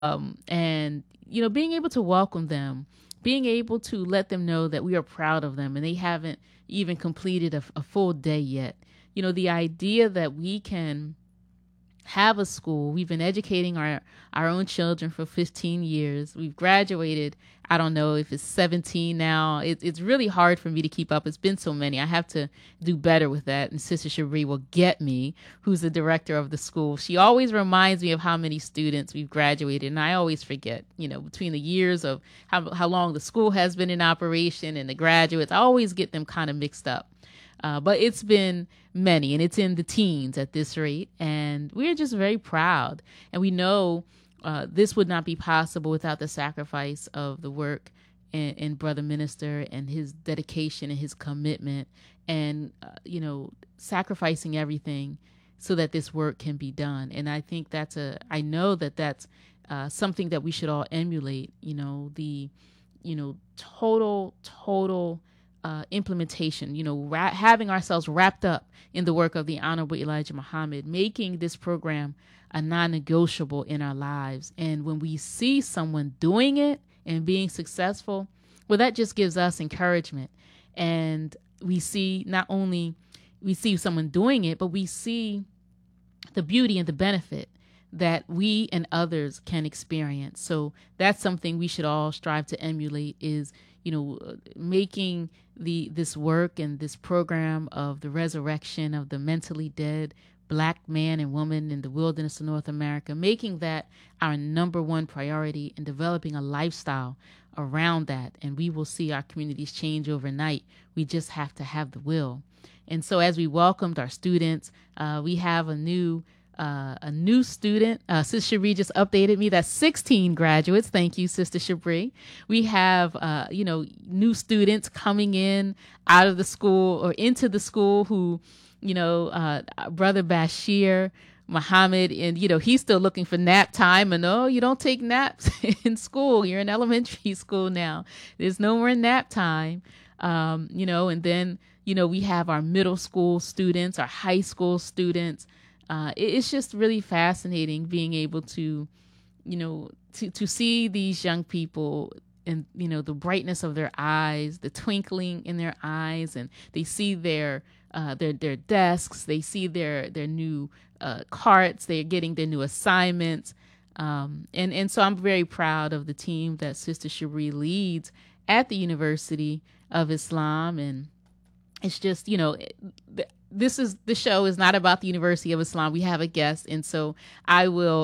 And being able to welcome them, being able to let them know that we are proud of them, and they haven't even completed a full day yet. The idea that we can have a school. We've been educating our own children for 15 years. We've graduated. I don't know if it's 17 now. It's really hard for me to keep up. It's been so many. I have to do better with that. And Sister Shabri will get me, who's the director of the school. She always reminds me of how many students we've graduated. And I always forget, between the years of how long the school has been in operation and the graduates, I always get them kind of mixed up. But it's been many, and it's in the teens at this rate. And we're just very proud. And we know this would not be possible without the sacrifice of the work in Brother Minister and his dedication and his commitment and, sacrificing everything so that this work can be done. And I think I know that that's something that we should all emulate, the, total implementation, having ourselves wrapped up in the work of the Honorable Elijah Muhammad, making this program a non-negotiable in our lives. And when we see someone doing it and being successful, well, that just gives us encouragement. And we see someone doing it, but we see the beauty and the benefit that we and others can experience. So that's something we should all strive to emulate, is making this work and this program of the resurrection of the mentally dead Black man and woman in the wilderness of North America, making that our number one priority and developing a lifestyle around that. And we will see our communities change overnight. We just have to have the will. And so as we welcomed our students, we have a new student. Sister Shabri just updated me. That's 16 graduates. Thank you, Sister Shabri. We have, new students coming in out of the school or into the school who, Brother Bashir Muhammad, and, he's still looking for nap time. And no, you don't take naps in school. You're in elementary school now. There's no more nap time. And then, we have our middle school students, our high school students. It's just really fascinating being able to, to see these young people and, the brightness of their eyes, the twinkling in their eyes, and they see their desks, they see their new carts, they're getting their new assignments. And so I'm very proud of the team that Sister Shabri leads at the University of Islam. And it's just, the show is not about the University of Islam. We have a guest, and so I will,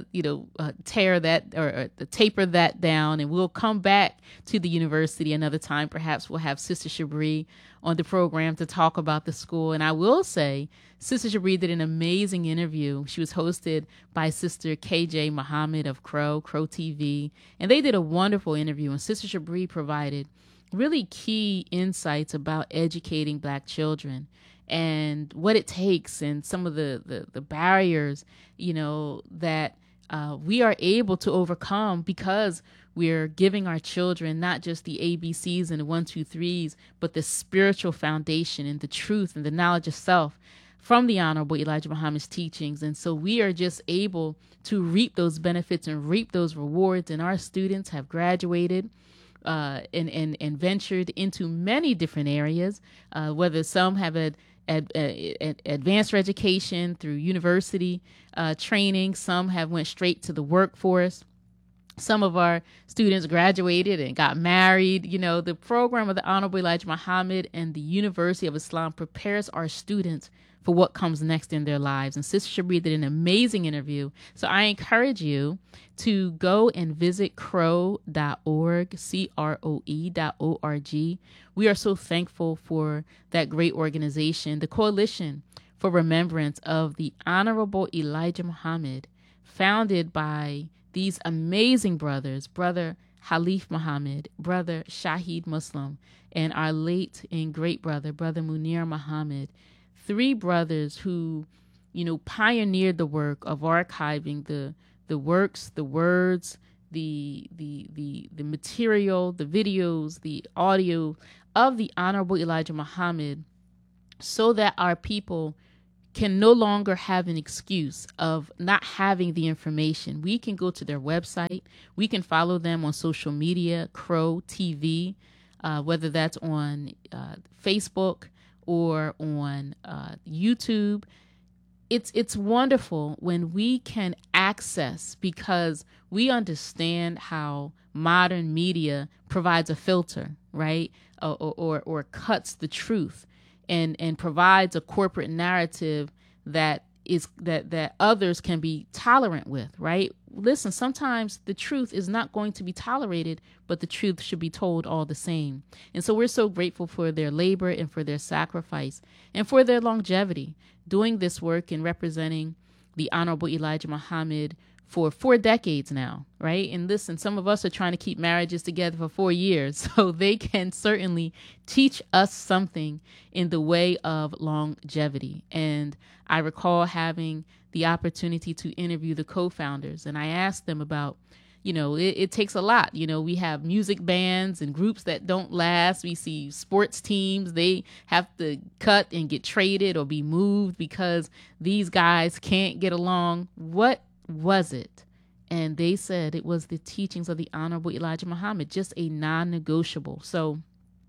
taper that down, and we'll come back to the university another time. Perhaps we'll have Sister Shabri on the program to talk about the school. And I will say, Sister Shabri did an amazing interview. She was hosted by Sister KJ Muhammad of Crow TV, and they did a wonderful interview. And Sister Shabri provided really key insights about educating Black children and what it takes, and some of the barriers, that we are able to overcome because we're giving our children not just the ABCs and the 1, 2, 3s, but the spiritual foundation and the truth and the knowledge of self from the Honorable Elijah Muhammad's teachings. And so we are just able to reap those benefits and reap those rewards. And our students have graduated and ventured into many different areas, whether some have advanced education through university training, some have went straight to the workforce. Some of our students graduated and got married. The program of the Honorable Elijah Muhammad and the University of Islam prepares our students for what comes next in their lives. And Sister Shabri did an amazing interview. So I encourage you to go and visit croe.org, CROE.org. We are so thankful for that great organization, the Coalition for Remembrance of the Honorable Elijah Muhammad, founded by these amazing brothers, Brother Halif Muhammad, Brother Shahid Muslim, and our late and great brother, Brother Munir Muhammad. 3 brothers who, pioneered the work of archiving the works, the words, the material, the videos, the audio of the Honorable Elijah Muhammad, so that our people can no longer have an excuse of not having the information. We can go to their website. We can follow them on social media, Crow TV, whether that's on Facebook or on YouTube. It's wonderful when we can access, because we understand how modern media provides a filter, right? Or cuts the truth and provides a corporate narrative that others can be tolerant with, right? Listen, sometimes the truth is not going to be tolerated, but the truth should be told all the same. And so we're so grateful for their labor and for their sacrifice and for their longevity doing this work and representing the Honorable Elijah Muhammad for 4 decades now, right? And listen, some of us are trying to keep marriages together for 4 years, so they can certainly teach us something in the way of longevity. And I recall having the opportunity to interview the co-founders, and I asked them about, it takes a lot. We have music bands and groups that don't last. We see sports teams, they have to cut and get traded or be moved because these guys can't get along. What was it? And they said it was the teachings of the Honorable Elijah Muhammad, just a non-negotiable. So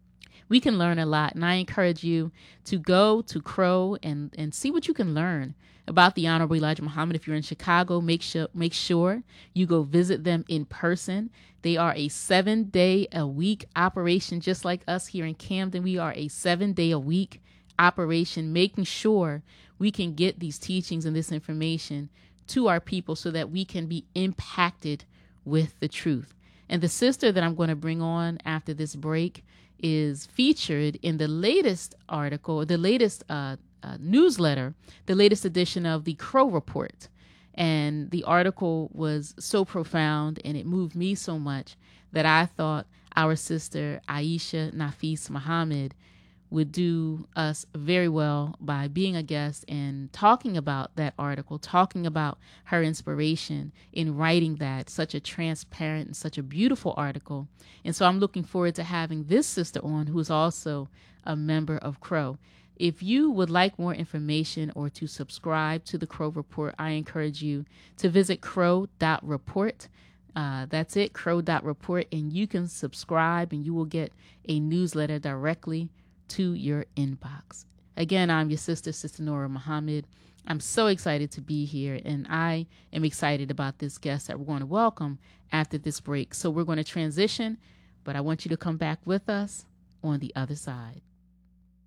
we can learn a lot, and I encourage you to go to Crow and see what you can learn about the Honorable Elijah Muhammad. If you're in Chicago, make sure you go visit them in person. They are a 7-day-a-week operation, just like us here in Camden. We are a 7-day-a-week operation, making sure we can get these teachings and this information to our people so that we can be impacted with the truth. And the sister that I'm going to bring on after this break is featured in the latest article, the latest newsletter, the latest edition of the Crow Report. And the article was so profound and it moved me so much that I thought our sister Aisha Nafis Muhammad would do us very well by being a guest and talking about that article, talking about her inspiration in writing that, such a transparent and such a beautiful article. And so I'm looking forward to having this sister on, who is also a member of Crow. If you would like more information or to subscribe to the Crow Report, I encourage you to visit crow.report. That's it, crow.report, and you can subscribe and you will get a newsletter directly to your inbox. Again, I'm your sister Nora Muhammad. I'm so excited to be here, and I am excited about this guest that we're going to welcome after this break. So we're going to transition, but I want you to come back with us on the other side.